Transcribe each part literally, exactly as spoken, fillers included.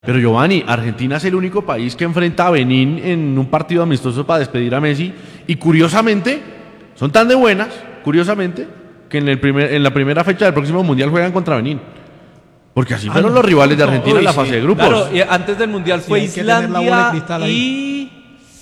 Pero Giovanni, Argentina es el único país que enfrenta a Benín en un partido amistoso para despedir a Messi y curiosamente son tan de buenas, curiosamente, que en, el primer, en la primera fecha del próximo Mundial juegan contra Benín. Porque así fueron ah, no, los rivales de Argentina uy, en la fase sí. de grupos. Claro, y antes del Mundial fue sí, Islandia y...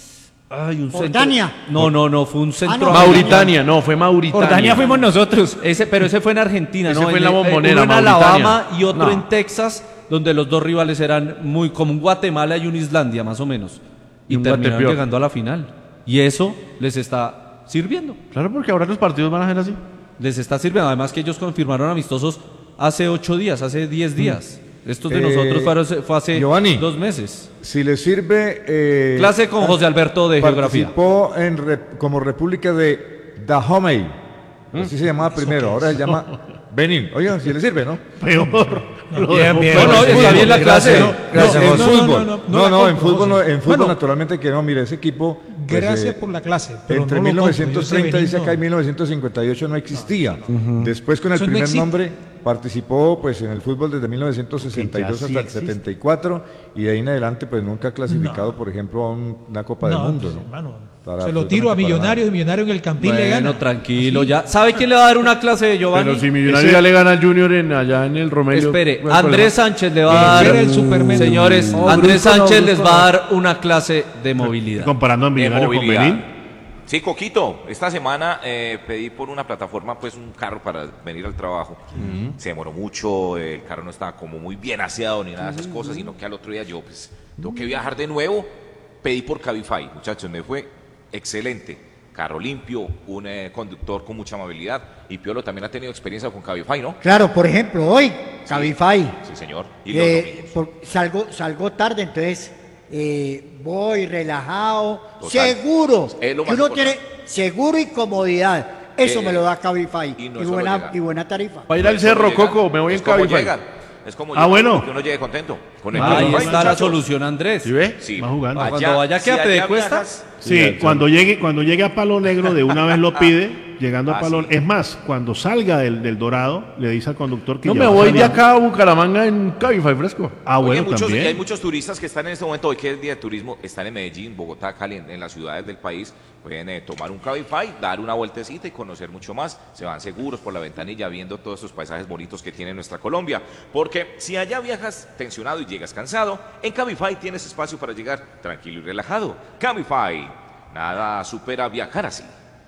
Ay, un Jordania. Centro... No, no, no, fue un centro... Ah, no. Mauritania, no, fue Mauritania. Jordania fuimos nosotros. Ese, pero ese fue en Argentina, ese ¿no? fue en la Bombonera, uno en Alabama y otro no. en Texas, donde los dos rivales eran muy como un Guatemala y un Islandia, más o menos. Y, y terminaron llegando a la final. Y eso les está sirviendo. Claro, porque ahora los partidos van a ser así. Les está sirviendo. Además que ellos confirmaron amistosos hace ocho días, hace diez días. Mm. Estos de eh, nosotros fue, fue hace Giovanni, dos meses. Si le sirve... Eh, Clase con José Alberto de Geografía. Participó en rep, como República de Dahomey. ¿Mm? Así se llamaba primero, ahora se llama Benín. Oiga, si le sirve, ¿no? Peor. Bien, bien. No, no, está bien la clase. No, gracias, no, en fútbol. No, no, no, no, no en fútbol, no, en fútbol bueno, naturalmente que no. Mire, ese equipo... Pues, gracias eh, por la clase. Pero entre no mil novecientos treinta, dice acá, y mil novecientos cincuenta y ocho no existía. Uh-huh. Después, con el Eso primer no nombre, participó pues en el fútbol desde mil novecientos sesenta y dos hasta el setenta y cuatro, y de ahí en adelante pues nunca ha clasificado, no. por ejemplo, a un, una Copa no, del Mundo. ¿no? Hermano, se lo tiro a Millonarios y Millonarios en el Campín bueno, le gana. Bueno, tranquilo, ya. ¿Sabe quién le va a dar una clase de Giovanni? Pero si Millonarios ya le gana al Junior en, allá en el Romelio. Espere, Andrés Sánchez le va a dar... El señores, oh, Andrés Brusco, Sánchez no, les va a dar una clase de movilidad. Comparando a Millonarios con Benín. Sí, Coquito, esta semana eh, pedí por una plataforma pues un carro para venir al trabajo. Uh-huh. Se demoró mucho, el carro no estaba como muy bien aseado ni nada de esas uh-huh. cosas, sino que al otro día yo pues tengo que viajar de nuevo. Pedí por Cabify, muchachos, me fue excelente. Carro limpio, un eh, conductor con mucha amabilidad, y Piolo también ha tenido experiencia con Cabify, ¿no? Claro, por ejemplo, hoy, Cabify. Sí, señor. Y eh, por, salgo, salgo tarde, entonces eh, voy relajado, Total. seguro, que uno importante. tiene seguro y comodidad. Eso eh, me lo da Cabify y, no y, buena, y buena tarifa. Para ir al cerro, Coco, me voy en Cabify. Es como ah, bueno. que uno llegue contento. Con el ah, ahí está muchachos. La solución, Andrés. ¿Sí ve? Sí. Va jugando. Allá, cuando vaya que si a cuestas. Sí, sí cuando llegue, cuando llegue a Palo Negro de una vez lo pide, llegando ah, a Palo. Sí. Es más, cuando salga del, del Dorado, le dice al conductor que no me voy de acá a Bucaramanga en Cabify fresco. Ah, Oye, bueno, muchos, también. Hay muchos turistas que están en este momento, hoy que es día de turismo, están en Medellín, Bogotá, Cali, en, en las ciudades del país. Pueden eh, tomar un Cabify, dar una vueltecita y conocer mucho más. Se van seguros por la ventanilla viendo todos estos paisajes bonitos que tiene nuestra Colombia. Porque si allá viajas tensionado y llegas cansado, en Cabify tienes espacio para llegar tranquilo y relajado. Cabify, nada supera viajar así.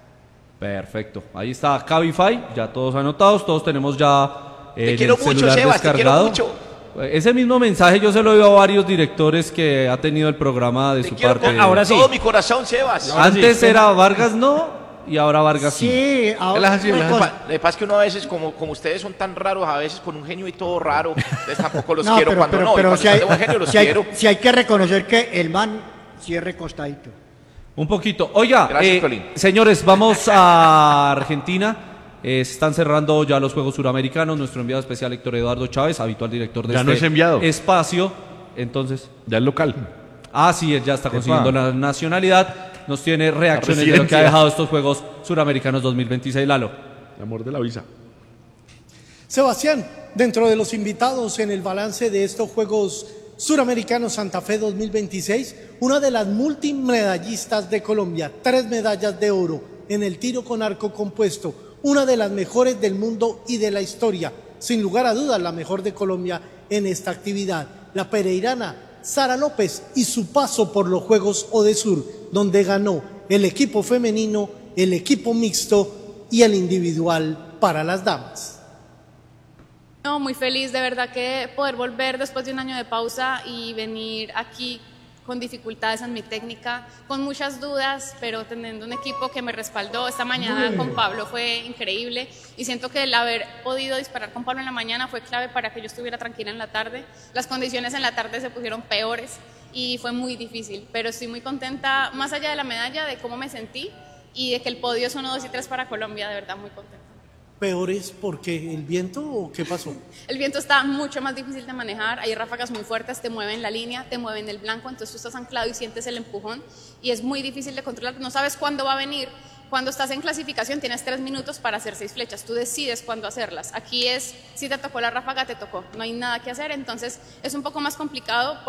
Perfecto, ahí está Cabify, ya todos anotados, todos tenemos ya eh, te quiero el mucho, celular Sebas, descargado. Te quiero mucho. Ese mismo mensaje yo se lo dio a varios directores que ha tenido el programa de te su quiero parte. Con, ahora sí. Todo mi corazón, Sebas. Antes sí. Era Vargas no y ahora Vargas sí. Sí, ahora sí. Lo que pasa es que uno a veces, como, como ustedes son tan raros, a veces con un genio y todo raro, entonces tampoco los no, quiero pero, cuando pero, no. Pero cuando si, hay, buen genio, los si, hay, quiero. si hay que reconocer que el man cierre costadito. Un poquito. Oiga, Gracias, eh, señores, vamos a Argentina. Eh, se están cerrando ya los Juegos Suramericanos. Nuestro enviado especial Héctor Eduardo Chávez, habitual director de ya este no es enviado. espacio. Entonces, ya es local. Ah, sí, él ya está consiguiendo Epa. la nacionalidad. Nos tiene reacciones de lo que ha dejado estos Juegos Suramericanos dos mil veintiséis, Lalo. El amor de la visa. Sebastián, dentro de los invitados en el balance de estos Juegos Suramericanos Santa Fe dos mil veintiséis, una de las multimedallistas de Colombia, tres medallas de oro en el tiro con arco compuesto, una de las mejores del mundo y de la historia, sin lugar a dudas la mejor de Colombia en esta actividad, la pereirana Sara López y su paso por los Juegos Odesur, donde ganó el equipo femenino, el equipo mixto y el individual para las damas. No, muy feliz de verdad que poder volver después de un año de pausa y venir aquí con dificultades en mi técnica, con muchas dudas, pero teniendo un equipo que me respaldó. Esta mañana con Pablo fue increíble y siento que el haber podido disparar con Pablo en la mañana fue clave para que yo estuviera tranquila en la tarde. Las condiciones en la tarde se pusieron peores y fue muy difícil, pero estoy muy contenta, más allá de la medalla, de cómo me sentí y de que el podio es uno, dos y tres para Colombia, de verdad muy contenta. ¿Peores porque el viento o qué pasó? El viento está mucho más difícil de manejar, hay ráfagas muy fuertes, te mueven la línea, te mueven el blanco, entonces tú estás anclado y sientes el empujón y es muy difícil de controlar, no sabes cuándo va a venir, cuando estás en clasificación tienes tres minutos para hacer seis flechas, tú decides cuándo hacerlas. Aquí es, si te tocó la ráfaga, te tocó, no hay nada que hacer, entonces es un poco más complicado.